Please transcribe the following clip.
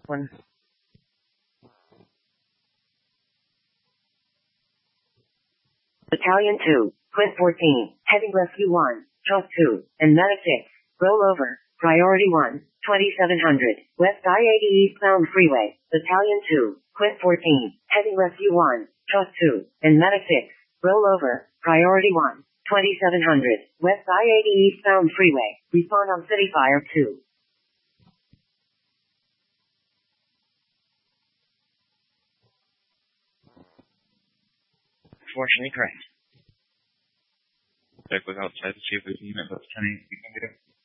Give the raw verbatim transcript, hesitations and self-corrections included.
one. Battalion two, Quint fourteen, Heavy Rescue one, Trust two, and Medic six, rollover, Priority one, twenty-seven hundred, West I eighty eastbound freeway, Battalion two, Quint fourteen, Heavy Rescue one, Trust two, and Medic six, rollover, Priority one, twenty-seven hundred, West I eighty eastbound freeway, respond on City Fire two. Fortunately correct. Check with outside to see if there's a unit that's ten eight. You can get it.